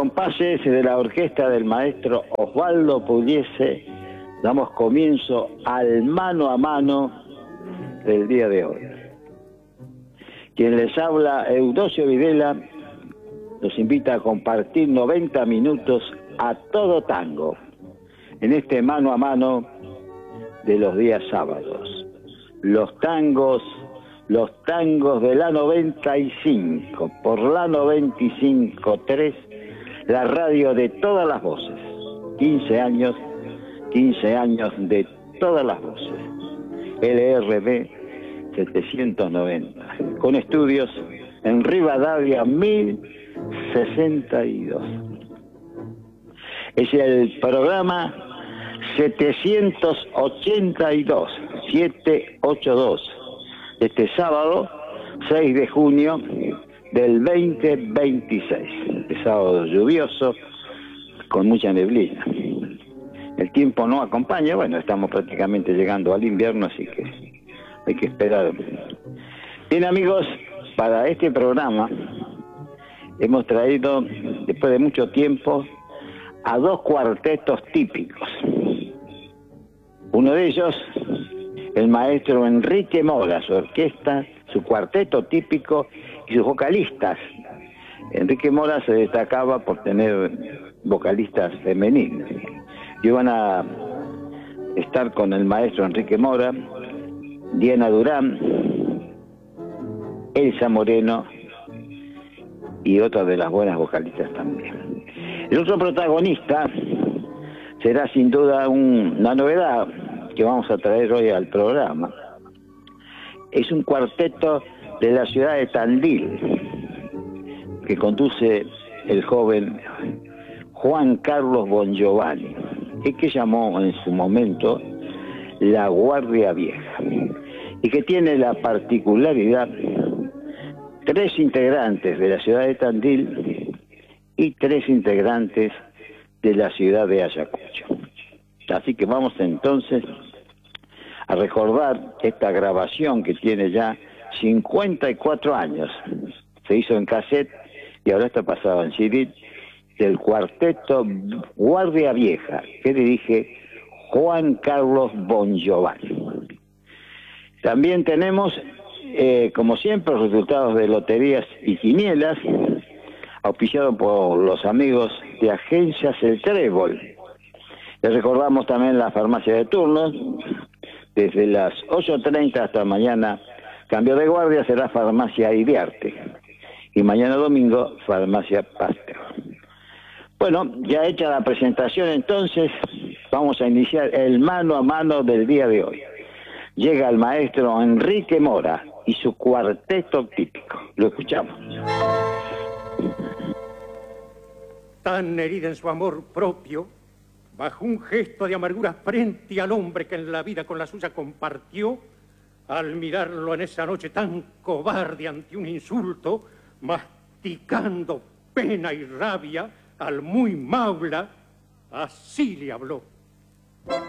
compases de la orquesta del maestro Osvaldo Pugliese, damos comienzo al mano a mano del día de hoy. Quien les habla, Eudosio Videla, los invita a compartir 90 minutos a todo tango en este mano a mano de los días sábados. Los tangos de la 95, por la 95.3, la radio de todas las voces. 15 años de todas las voces. LRB 790, con estudios en Rivadavia 1062. Es el programa 782, este sábado 6 de junio del 2026, este sábado lluvioso con mucha neblina. El tiempo no acompaña, bueno, estamos prácticamente llegando al invierno, así que hay que esperar. Bien, amigos, para este programa hemos traído, después de mucho tiempo, a dos cuartetos típicos. Uno de ellos, el maestro Enrique Mora, su orquesta, su cuarteto típico y sus vocalistas. Enrique Mora se destacaba por tener vocalistas femeninas. Y van a estar con el maestro Enrique Mora, Diana Durán, Elsa Moreno y otras de las buenas vocalistas también. El otro protagonista será sin duda una novedad que vamos a traer hoy al programa. Es un cuarteto de la ciudad de Tandil que conduce el joven Juan Carlos Bongiovanni, que llamó en su momento La Guardia Vieja, y que tiene la particularidad: 3 integrantes de la ciudad de Tandil y 3 integrantes de la ciudad de Ayacucho. Así que vamos entonces a recordar esta grabación que tiene ya 54 años. Se hizo en cassette y ahora está pasado en CD, del cuarteto Guardia Vieja, que dirige Juan Carlos Bongiovanni. También tenemos, como siempre, resultados de loterías y quinielas, auspiciado por los amigos de Agencias El Trébol. Les recordamos también la farmacia de turnos, desde las 8:30 hasta mañana, cambio de guardia, será Farmacia Iriarte, y mañana domingo, Farmacia Pasteur. Bueno, ya hecha la presentación, entonces vamos a iniciar el mano a mano del día de hoy. Llega el maestro Enrique Mora y su cuarteto típico. Lo escuchamos. Tan herida en su amor propio, bajo un gesto de amargura frente al hombre que en la vida con la suya compartió, al mirarlo en esa noche tan cobarde ante un insulto, masticando pena y rabia, al muy maula, así le habló.